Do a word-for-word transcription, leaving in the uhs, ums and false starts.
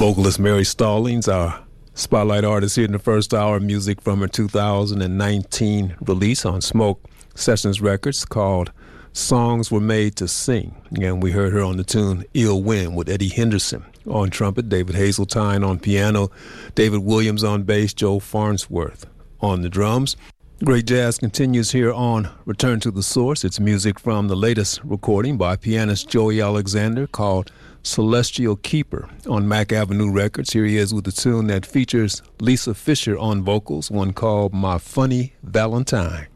Vocalist Mary Stallings, our spotlight artist here in the first hour. Music from her two thousand nineteen release on Smoke Sessions Records called Songs Were Made to Sing. And we heard her on the tune Ill Wind with Eddie Henderson on trumpet, David Hazeltine on piano, David Williams on bass, Joe Farnsworth on the drums. Great jazz continues here on Return to the Source. It's music from the latest recording by pianist Joey Alexander called Celestial Keeper on Mack Avenue Records. Here he is with a tune that features Lisa Fisher on vocals, one called My Funny Valentine.